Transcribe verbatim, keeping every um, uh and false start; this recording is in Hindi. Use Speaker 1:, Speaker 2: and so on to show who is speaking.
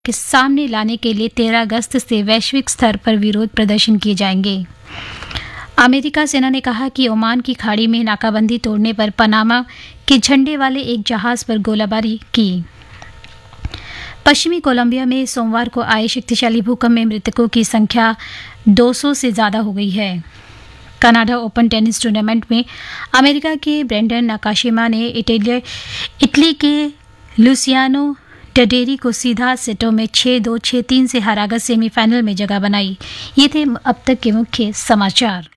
Speaker 1: के सामने लाने के लिए तेरह अगस्त से वैश्विक स्तर पर विरोध प्रदर्शन किए जाएंगे। अमेरिका सेना ने कहा कि ओमान की खाड़ी में नाकाबंदी तोड़ने पर पनामा के झंडे वाले एक जहाज पर गोलाबारी की। पश्चिमी कोलंबिया में सोमवार को आए शक्तिशाली भूकंप में मृतकों की संख्या दो सौ से ज्यादा हो गई है। कनाडा ओपन टेनिस टूर्नामेंट में अमेरिका के ब्रेंडन नाकाशिमा ने इटली इटली के लुसियानो डडेरी को सीधा सेटों में छह दो छह तीन से हराकर सेमीफाइनल में जगह बनाई। ये थे अब तक के मुख्य समाचार।